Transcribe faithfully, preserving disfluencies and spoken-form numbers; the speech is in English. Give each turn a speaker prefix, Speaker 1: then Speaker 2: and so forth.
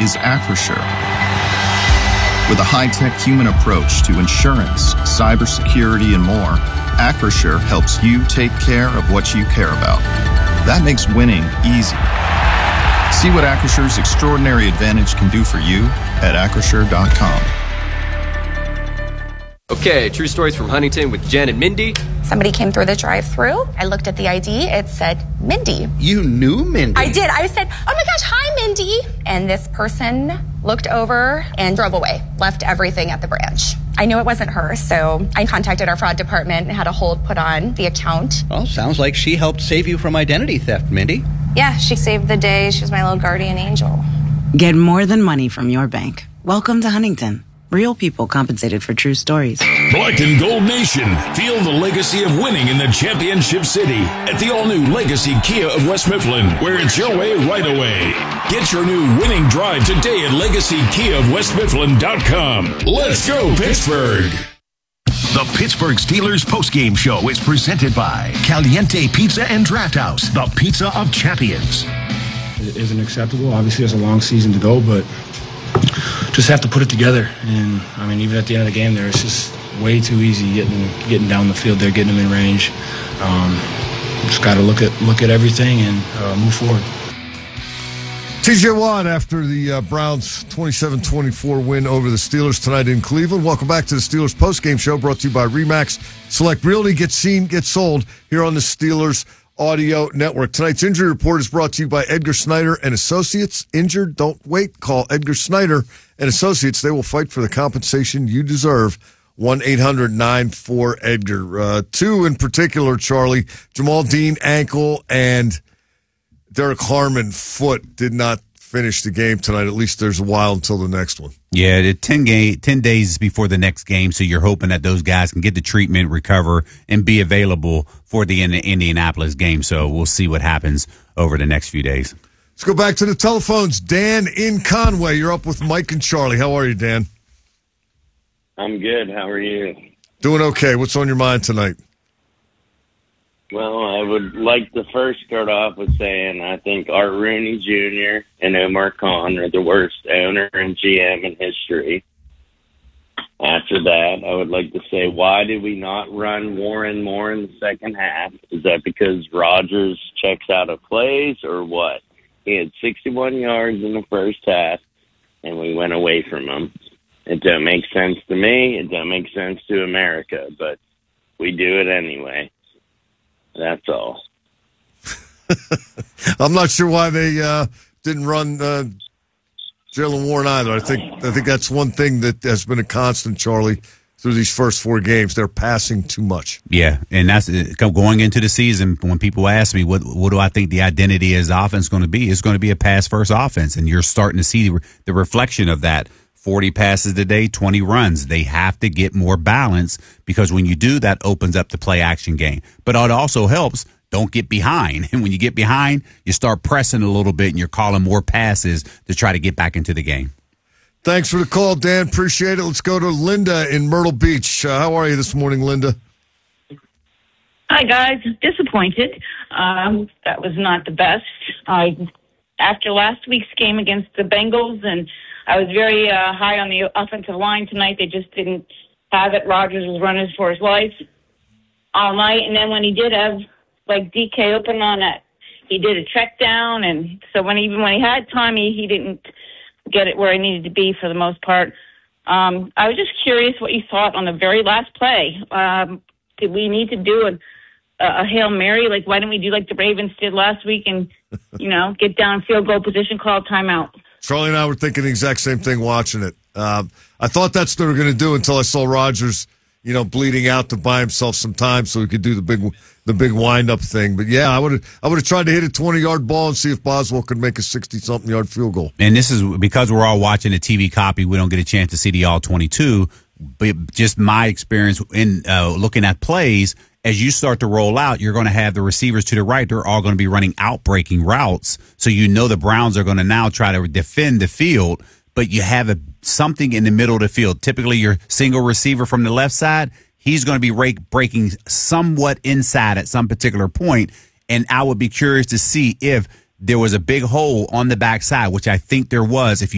Speaker 1: is Acrisure. With a high-tech human approach to insurance, cybersecurity, and more, Acrisure helps you take care of what you care about. That makes winning easy. See what Acrisure's extraordinary advantage can do for you at acrisure dot com.
Speaker 2: Okay, true stories from Huntington with Jen and Mindy.
Speaker 3: Somebody came through the drive-thru. I looked at the I D. It said Mindy.
Speaker 4: You knew Mindy?
Speaker 3: I did. I said, oh my gosh, hi, Mindy. And this person looked over and drove away, left everything at the branch. I knew it wasn't her, so I contacted our fraud department and had a hold put on the account.
Speaker 4: Well, sounds like she helped save you from identity theft, Mindy.
Speaker 5: Yeah, she saved the day. She was my little guardian angel.
Speaker 6: Get more than money from your bank. Welcome to Huntington. Real people compensated for true stories.
Speaker 7: Black and Gold Nation. Feel the legacy of winning in the championship city at the all-new Legacy Kia of West Mifflin, where it's your way right away. Get your new winning drive today at legacy kia of west mifflin dot com. Let's go, Pittsburgh!
Speaker 8: The Pittsburgh Steelers postgame show is presented by Caliente Pizza and Draft House, the pizza of champions.
Speaker 9: It isn't acceptable. Obviously, it's a long season to go, but just have to put it together. And, I mean, even at the end of the game there, it's just way too easy getting getting down the field there, getting them in range. Um, just got to look at look at everything and uh, move forward.
Speaker 10: T J Watt after the uh, Browns' twenty-seven twenty-four win over the Steelers tonight in Cleveland. Welcome back to the Steelers postgame show brought to you by RE/MAX. Select Realty, get seen, get sold here on the Steelers Audio Network. Tonight's injury report is brought to you by Edgar Snyder and Associates. Injured? Don't wait. Call Edgar Snyder and Associates. They will fight for the compensation you deserve. one eight hundred nine four Edgar. Uh, two in particular, Charlie. Jamal Dean, ankle, and Derek Harmon, foot, did not finish the game tonight. At least there's a while until the next one.
Speaker 11: Yeah, the ten, game, ten days before the next game, so you're hoping that those guys can get the treatment, recover, and be available for the Indianapolis game. So we'll see what happens over the next few days.
Speaker 10: Let's go back to the telephones. Dan in Conway. You're up with Mike and Charlie. How are you, Dan?
Speaker 12: I'm good. How are you?
Speaker 10: Doing okay. What's on your mind tonight?
Speaker 12: Well, I would like to first start off with saying I think Art Rooney Junior and Omar Khan are the worst owner and G M in history. After that, I would like to say, why did we not run Warren more in the second half? Is that because Rodgers checks out of plays or what? He had sixty-one yards in the first half, and we went away from him. It don't make sense to me. It don't make sense to America, but we do it anyway. That's all.
Speaker 10: I'm not sure why they uh, didn't run uh, Jaylen Warren either. I think I think that's one thing that has been a constant, Charlie, through these first four games. They're passing too much.
Speaker 11: Yeah, and that's going into the season. When people ask me what what do I think the identity of the offense is going to be, it's going to be a pass-first offense, and you're starting to see the reflection of that. forty passes a day, twenty runs. They have to get more balance because when you do, that opens up the play-action game. But it also helps, don't get behind. And when you get behind, you start pressing a little bit and you're calling more passes to try to get back into the game.
Speaker 10: Thanks for the call, Dan. Appreciate it. Let's go to Linda in Myrtle Beach. Uh, how are you this morning, Linda?
Speaker 13: Hi, guys. Disappointed. Um, that was not the best. I, after last week's game against the Bengals, and I was very uh, high on the offensive line tonight. They just didn't have it. Rodgers was running for his life all night. And then when he did have, like, D K open on it, he did a check down. And so when even when he had time, he, he didn't get it where he needed to be for the most part. Um, I was just curious what you thought on the very last play. Um, did we need to do a, a Hail Mary? Like, why didn't we do like the Ravens did last week and, you know, get down field goal position, call timeout?
Speaker 10: Charlie and I were thinking the exact same thing watching it. Um, I thought that's what they were going to do until I saw Rodgers, you know, bleeding out to buy himself some time so he could do the big the big wind-up thing. But, yeah, I would have I would have tried to hit a twenty-yard ball and see if Boswell could make a sixty-something-yard field goal.
Speaker 11: And this is because we're all watching a T V copy, we don't get a chance to see the all twenty-two. But just my experience in uh, looking at plays, as you start to roll out, you're going to have the receivers to the right. They're all going to be running out-breaking routes. So you know the Browns are going to now try to defend the field, but you have a, something in the middle of the field. Typically, your single receiver from the left side, he's going to be rake, breaking somewhat inside at some particular point. And I would be curious to see if there was a big hole on the backside, which I think there was. If you